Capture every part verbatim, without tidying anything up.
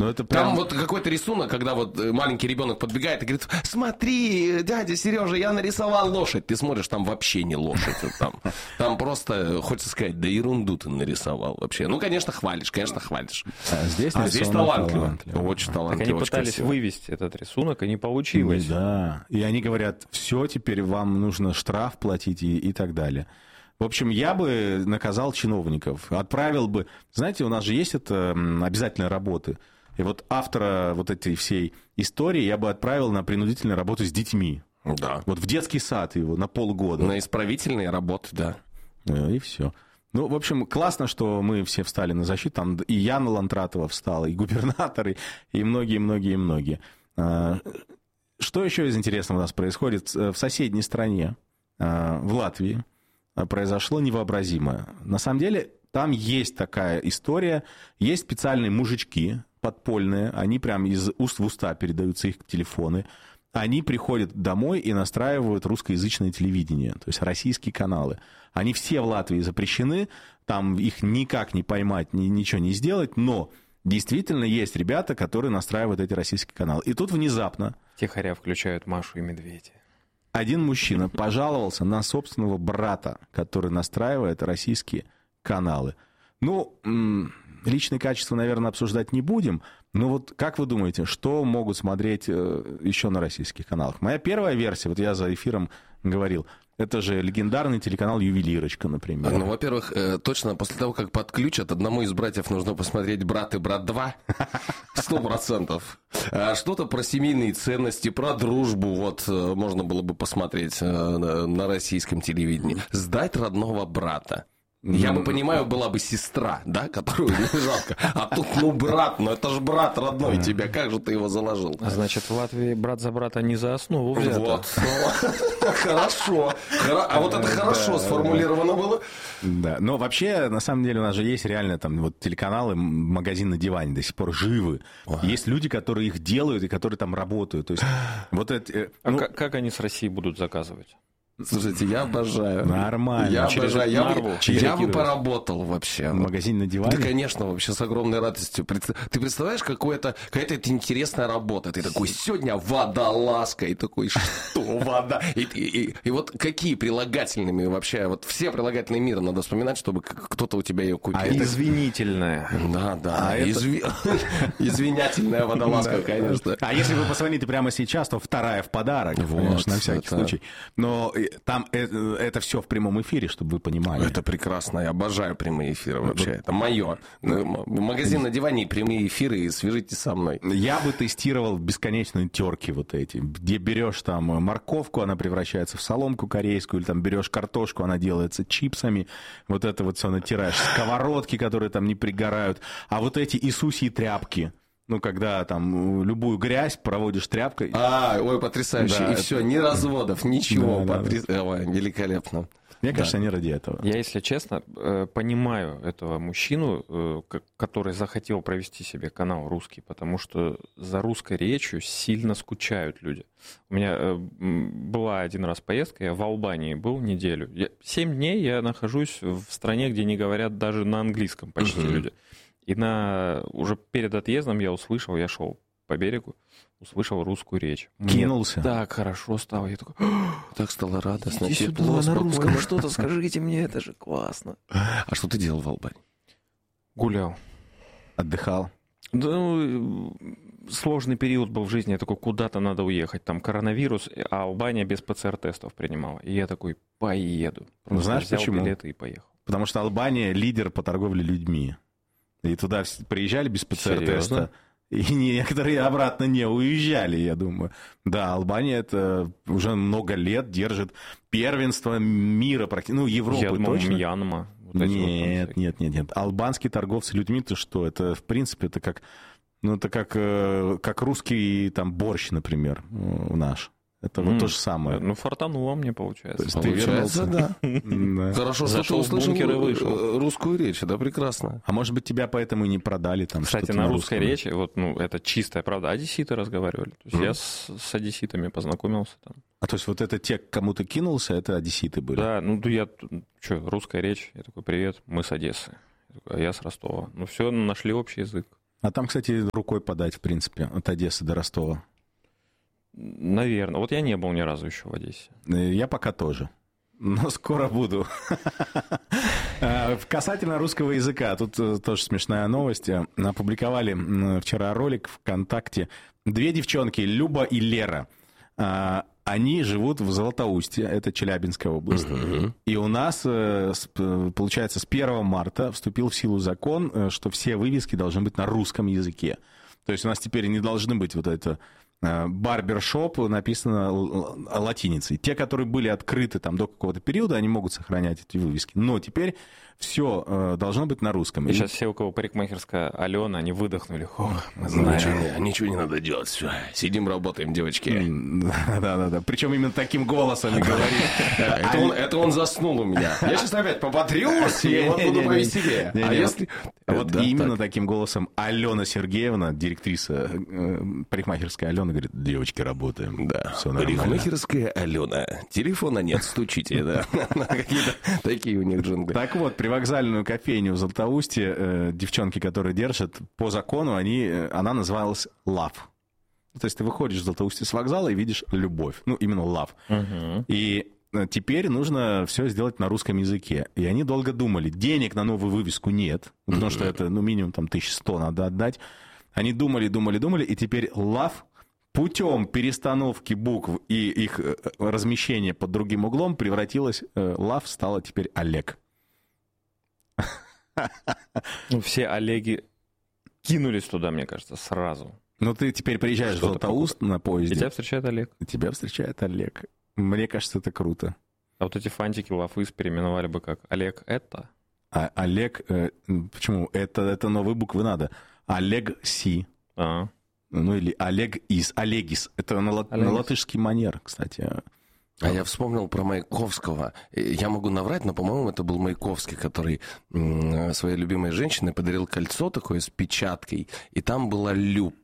Но это прям... Там вот какой-то рисунок, когда вот маленький ребенок подбегает и говорит: смотри, дядя Сережа, я нарисовал лошадь. Ты смотришь, там вообще не лошадь. Там, там просто, хочется сказать, да ерунду ты нарисовал вообще. Ну, конечно, хвалишь, конечно, хвалишь. А здесь, а здесь талантливо. талантливо. Очень Так талантливо. они очень пытались красиво. вывести этот рисунок, и не получилось. Да, и они говорят, все, теперь вам нужно штраф платить и, и так далее. В общем, я бы наказал чиновников, отправил бы... Знаете, у нас же есть это обязательные работы. И вот автора вот этой всей истории я бы отправил на принудительную работу с детьми. Да. Вот в детский сад его на полгода. На исправительные работы, да. И все. Ну, в общем, классно, что мы все встали на защиту. Там и Яна Лантратова встала, и губернаторы, и многие-многие-многие. Что еще из интересного у нас происходит? В соседней стране, в Латвии, произошло невообразимое. На самом деле, там есть такая история, есть специальные мужички подпольные, они прям из уст в уста передаются их телефоны, они приходят домой и настраивают русскоязычное телевидение, то есть российские каналы. Они все в Латвии запрещены, там их никак не поймать, ни, ничего не сделать, но действительно есть ребята, которые настраивают эти российские каналы. И тут внезапно... Тихоря включают Машу и Медведя. Один мужчина пожаловался на собственного брата, который настраивает российские каналы. Ну, личные качества, наверное, обсуждать не будем, но вот как вы думаете, что могут смотреть еще на российских каналах? Моя первая версия, вот я за эфиром говорил, это же легендарный телеканал «Ювелирочка», например. Ну, во-первых, точно после того, как подключат, одному из братьев нужно посмотреть «Брат и брат два». Сто процентов. Что-то про семейные ценности, про дружбу, вот, можно было бы посмотреть на российском телевидении. «Сдать родного брата». Я бы понимаю, была бы сестра, да, которую не жалко. А тут, ну, брат, ну это же брат родной тебя, как же ты его заложил? А значит, в Латвии брат за брата не за основу взято. Вот. Хорошо. А вот это хорошо сформулировано было. Да, но вообще, на самом деле, у нас же есть реально там вот телеканалы, магазин на диване до сих пор живы. Есть люди, которые их делают и которые там работают. То есть вот это... А как они с России будут заказывать? Слушайте, я обожаю. Нормально. Я Через обожаю. Я, Марву бы, я бы поработал вообще. Магазин на диване? Да, конечно, вообще с огромной радостью. Ты представляешь, какое-то, какая-то это интересная работа. Ты такой, сегодня водолазка. И такой, что вода? И, и, и, и вот какие прилагательными вообще? Вот все прилагательные мира надо вспоминать, чтобы кто-то у тебя ее купил. А это извинительная. Да, да. А Изви... это... Извинятельная водолазка, конечно. А если вы позвоните прямо сейчас, то вторая в подарок. Вот, конечно, на всякий это... случай. Но... Там это, это все в прямом эфире, чтобы вы понимали. Это прекрасно, я обожаю прямые эфиры вообще. Это мое. Магазин на диване и прямые эфиры, и свяжитесь со мной. Я бы тестировал бесконечные терки вот эти, где берешь там морковку, она превращается в соломку корейскую, или там берешь картошку, она делается чипсами, вот это вот все натираешь. Сковородки, которые там не пригорают. А вот эти Иисусьи тряпки. Ну, когда там любую грязь проводишь тряпкой. А, ой, потрясающе. Да, и это... все, ни разводов, ничего. Да, Потряс... да, да. Ой, великолепно. Мне да. кажется, они ради этого. Я, если честно, понимаю этого мужчину, который захотел провести себе канал русский, потому что за русской речью сильно скучают люди. У меня была один раз поездка, я в Албании был неделю. Я... Семь дней я нахожусь в стране, где не говорят даже на английском почти uh-huh. люди. И на... уже перед отъездом я услышал, я шел по берегу, услышал русскую речь. Кинулся. Мне так хорошо стало. Я такой, так стало радостно. Иди сюда, тепло, на русском что-то скажите мне, это же классно. А что ты делал в Албании? Гулял. Отдыхал. Да, ну, сложный период был в жизни. Я такой, куда-то надо уехать. Там коронавирус, а Албания без ПЦР-тестов принимала. И я такой, поеду. Ну, знаешь взял почему? билеты и поехал. Потому что Албания лидер по торговле людьми. И туда приезжали без ПЦР-теста. И некоторые обратно не уезжали, я думаю. Да, Албания это уже много лет держит первенство мира, ну, Европы я думал, точно. Мьянма. Вот нет, вот нет, нет, нет. Албанские торговцы людьми, то что? Это, в принципе, это как, ну, это как, как русский там борщ, например, наш. Это mm. вот то же самое. Ну, фартануло мне, получается. То есть получается, да. да. Хорошо, что ты услышал русскую речь, да, прекрасно. А может быть, тебя поэтому и не продали там. Кстати, на русской речи, вот, ну, это чистая правда, одесситы разговаривали. То есть mm. я с, с одесситами познакомился там. А то есть вот это те, к кому ты кинулся, это одесситы были? Да, ну, я, что, русская речь, я такой, привет, мы с Одессы. Я такой, а я с Ростова. Ну, все, нашли общий язык. А там, кстати, рукой подать, в принципе, от Одессы до Ростова. Наверное. Вот я не был ни разу еще в Одессе. Я пока тоже. Но скоро буду. Касательно русского языка, тут тоже смешная новость. Опубликовали вчера ролик ВКонтакте. Две девчонки, Люба и Лера. Они живут в Златоусте, это Челябинская область. Uh-huh. И у нас, получается, с первого марта вступил в силу закон, что все вывески должны быть на русском языке. То есть у нас теперь не должны быть вот это... барбершоп написано латиницей. Те, которые были открыты там до какого-то периода, они могут сохранять эти вывески. Но теперь все э, должно быть на русском. И сейчас все, у кого парикмахерская Алена, они выдохнули. Ох, мы знаем. Ничего, ничего не надо делать. Все. Сидим, работаем, девочки. Да-да-да. Причем именно таким голосом и говорит. Это он заснул у меня. Я сейчас опять пободрюсь, и вот буду по веселее. А если... Вот именно таким голосом Алена Сергеевна, директриса парикмахерской Алена, говорит: девочки, работаем. Да. Парикмахерская Алена. Телефона нет, стучите. Да. Какие-то такие у них джунгли. Так вот, привокзальную кофейню в Златоусте э, девчонки, которые держат, по закону, они, она называлась «Лав». То есть ты выходишь в Златоусте с вокзала и видишь любовь. Ну, именно «Лав». Угу. И теперь нужно все сделать на русском языке. И они долго думали. Денег на новую вывеску нет, потому что это, ну, минимум там тысяча сто надо отдать. Они думали, думали, думали, и теперь «Лав» путем перестановки букв и их размещения под другим углом превратилось, «Лав» стало теперь «Олег». Ну, все Олеги кинулись туда, мне кажется, сразу. Ну, ты теперь приезжаешь в Златоуст на поезде. И тебя встречает Олег. Тебя встречает Олег. Мне кажется, это круто. А вот эти фантики Лафыс переименовали бы как Олег это? А Олег... Э, почему? Это, это новые буквы надо. Олег Си. А. Ну, или Олег Из. Олегис. Это на, лат, на латышский манер, кстати. А я вспомнил про Маяковского. Я могу наврать, но, по-моему, это был Маяковский, который своей любимой женщине подарил кольцо такое с печаткой, и там была «люб».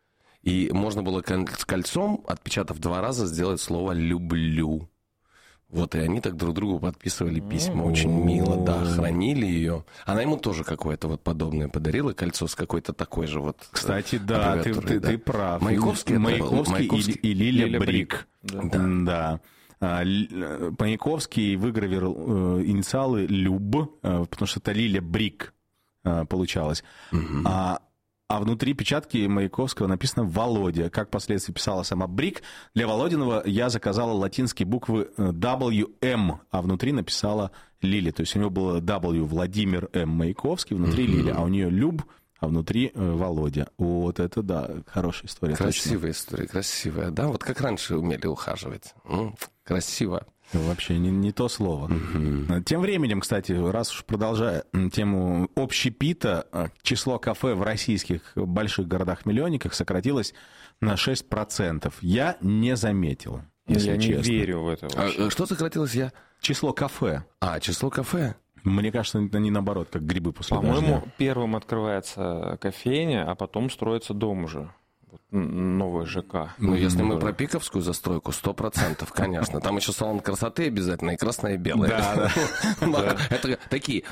И можно было с кольцом, отпечатав два раза, сделать слово «люблю». Вот, и они так друг другу подписывали письма. Очень мило, да, хранили ее. Она ему тоже какое-то вот подобное подарила, кольцо с какой-то такой же вот... Кстати, да, ты, ты, да. ты прав. Маяковский, Маяковский, Маяковский и, и Лиля, Лиля Брик. Брик. Да. да. А, Маяковский выгравировал инициалы «Люб», потому что это Лиля Брик получалось. Угу. А А внутри печатки Маяковского написано «Володя». Как впоследствии писала сама Брик, для Володиного я заказала латинские буквы дабл ю эм, а внутри написала Лиля. То есть у него было W Владимир М. Маяковский, внутри mm-hmm. Лиля, а у нее Люб, а внутри Володя. Вот это, да, хорошая история. Красивая точно. история, красивая. Да, вот как раньше умели ухаживать. М-м, красиво. Вообще не, не то слово. Mm-hmm. Тем временем, кстати, раз уж продолжая тему общепита, число кафе в российских больших городах-миллионниках сократилось на шесть процентов. Я не заметил, если Я честно. не верю в это вообще. А, что сократилось я? Число кафе. А, число кафе? Мне кажется, они наоборот, как грибы после По-моему, дождя. первым открывается кофейня, а потом строится дом уже. Новый ЖК. Ну, если мы про пиковскую застройку, сто процентов, конечно. Там еще салон красоты обязательно, и красное, и белое. Да, да. Это такие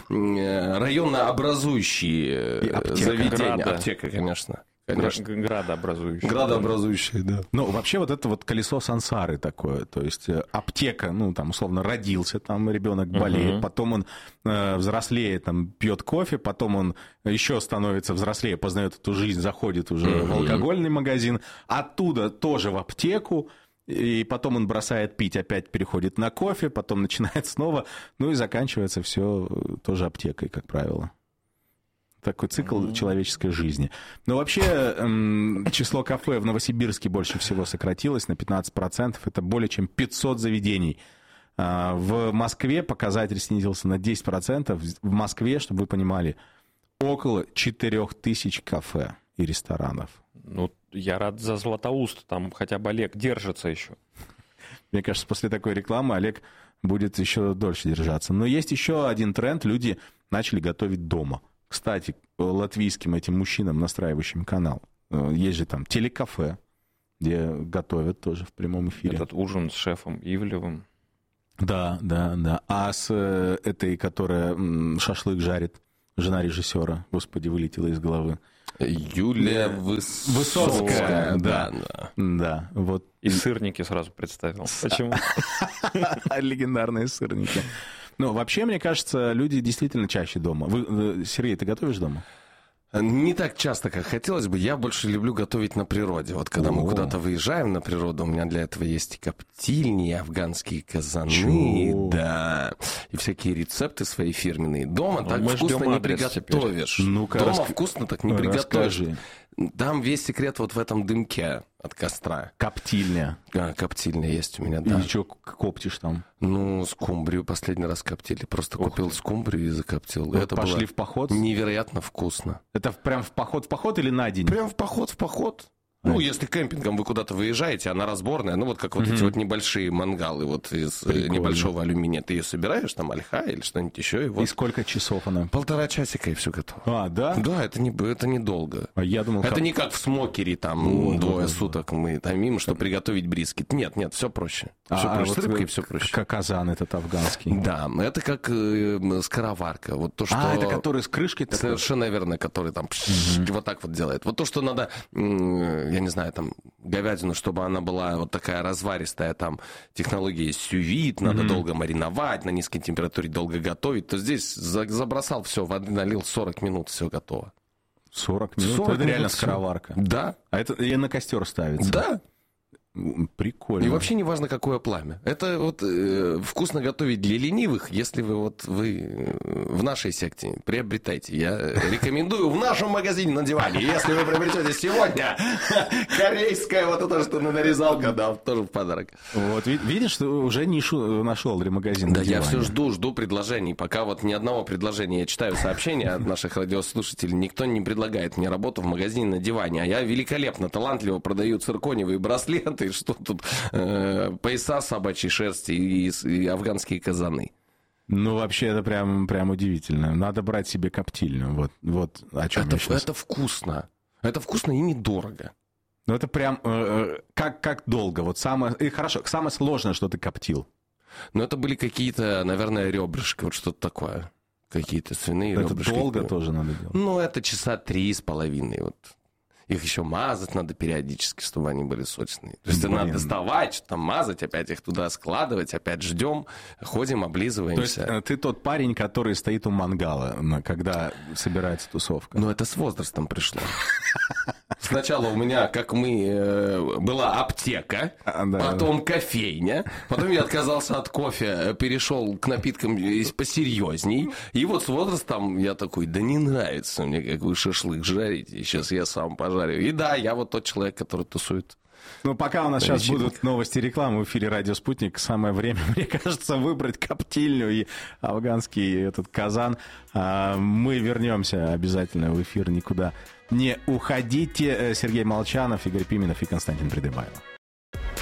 районно-образующие заведения. Аптека, конечно. Конечно. Градообразующие. Градообразующие, да. Ну, вообще вот это вот колесо сансары такое, то есть аптека, ну, там, условно, родился, там ребенок болеет, uh-huh. потом он э, взрослеет, там, пьет кофе, потом он еще становится взрослее, познает эту жизнь, заходит уже uh-huh. в алкогольный магазин, оттуда тоже в аптеку, и потом он бросает пить, опять переходит на кофе, потом начинает снова, ну, и заканчивается все тоже аптекой, как правило. Такой цикл mm-hmm. человеческой жизни. Но вообще эм, число кафе в Новосибирске больше всего сократилось на пятнадцать процентов. Это более чем пятьсот заведений. А, в Москве показатель снизился на десять процентов. В Москве, чтобы вы понимали, около четыре тысячи кафе и ресторанов. Ну, я рад за Златоуст. Там хотя бы Олег держится еще. Мне кажется, после такой рекламы Олег будет еще дольше держаться. Но есть еще один тренд. Люди начали готовить дома. Кстати, латвийским этим мужчинам, настраивающим канал, есть же там телекафе, где готовят тоже в прямом эфире. Этот ужин с шефом Ивлевым. Да, да, да. А с этой, которая шашлык жарит, жена режиссера, господи, вылетела из головы. Юлия Высоцкая. Высоцкая, да. да. Да, вот. И сырники сразу представил. Почему? Легендарные сырники. Ну, вообще, мне кажется, люди действительно чаще дома. Вы, Сергей, ты готовишь дома? Не так часто, как хотелось бы. Я больше люблю готовить на природе. Вот когда О. мы куда-то выезжаем на природу, у меня для этого есть и коптильни, и афганские казаны, Чё? да, и всякие рецепты свои фирменные. Дома ну, так вкусно не приготовишь. Ну-ка, Дома рас... вкусно так не приготовишь. Расскажи. Там весь секрет вот в этом дымке от костра. Коптильня. А, коптильня есть у меня, да. И что коптишь там? Ну, скумбрию последний раз коптили. Просто Ух купил ты. скумбрию и закоптил. Вот это пошли было в поход? Невероятно вкусно. Это прям в поход в поход или на день? Прям в поход в поход. Ну, а если кемпингом вы куда-то выезжаете, она разборная, ну, вот как вот mm-hmm. эти вот небольшие мангалы вот из Прикольно. небольшого алюминия. Ты ее собираешь, там, ольха или что-нибудь еще. И, вот и сколько часов она? Полтора часика, и все готово. А, да? Да, это, не, это недолго. А я думал, это как... не как в смокере, там, О, двое да, суток да. мы томим, чтобы приготовить брискет. Нет, нет, все проще. Все а, проще. А с рыбкой вот все проще. Как казан этот афганский. Да, это как э, скороварка. Вот то, что... А, это который с крышкой? Такой? Совершенно верно, который там mm-hmm. вот так вот делает. Вот то, что надо, я не знаю, там, говядину, чтобы она была вот такая разваристая, там, технология есть сювид, надо mm-hmm. долго мариновать, на низкой температуре долго готовить, то здесь забросал все, воды налил, сорок минут, все готово. сорок минут? сорок это минут реально все. скороварка? Да. А это и на костер ставится? Да. Прикольно. И вообще не важно, какое пламя. Это вот э, вкусно готовить для ленивых, если вы вот вы в нашей секте приобретайте. Я рекомендую в нашем магазине на диване. Если вы приобретете сегодня корейское вот это, что на нарезалка, да, тоже в подарок. Вот, видишь, ты уже нишу нашел для магазина. Да, я все жду, жду предложений. Пока вот ни одного предложения. Я читаю сообщения от наших радиослушателей. Никто не предлагает мне работу в магазине на диване. А я великолепно, талантливо продаю циркониевые браслеты. И что тут э, пояса собачьей шерсти и, и афганские казаны. Ну, вообще, это прям, прям удивительно. Надо брать себе коптильню. Вот, вот о чем это, я сейчас... это вкусно. Это вкусно и недорого. Ну, это прям... Э, как, как долго? Вот самое... И хорошо, самое сложное, что ты коптил. Ну, это были какие-то, наверное, ребрышки, вот что-то такое. Какие-то свиные это ребрышки. Это долго тоже надо делать? Ну, это часа три с половиной, вот. Их еще мазать надо периодически, чтобы они были сочные. То есть Блин. надо доставать, что-то мазать, опять их туда складывать, опять ждем, ходим, облизываемся. То есть ты тот парень, который стоит у мангала, когда собирается тусовка? Ну, это с возрастом пришло. Сначала у меня, как мы, была аптека, а, да, потом да. кофейня, потом я отказался от кофе, перешел к напиткам посерьезней, и вот с возрастом я такой, да не нравится мне, как вы шашлык жарите, сейчас я сам пожарю. И да, я вот тот человек, который тусует. Ну, пока у нас сейчас будут новости рекламы в эфире «Радио Спутник», самое время, мне кажется, выбрать коптильню и афганский этот казан. Мы вернемся обязательно в эфир, никуда не уходите. Сергей Молчанов, Игорь Пименов и Константин Придыбайло.